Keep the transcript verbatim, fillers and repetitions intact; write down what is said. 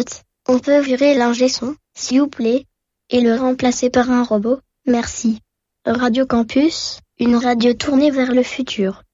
minutes. On peut virer l'ingé son, s'il vous plaît, et le remplacer par un robot. Merci. Radio Campus, une radio tournée vers le futur.